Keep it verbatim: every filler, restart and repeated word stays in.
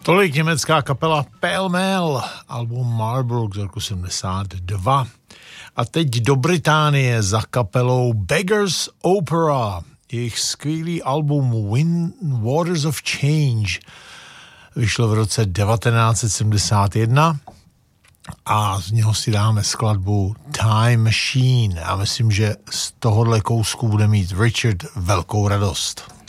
Tolik německá kapela Pale Mel, album Marlborough z roku sedmdesát dva. A teď do Británie za kapelou Beggars Opera. Jejich skvělý album Wind Waters of Change vyšlo v roce devatenáct set sedmdesát jedna a z něho si dáme skladbu Time Machine. A myslím, že z tohohle kousku bude mít Richard velkou radost.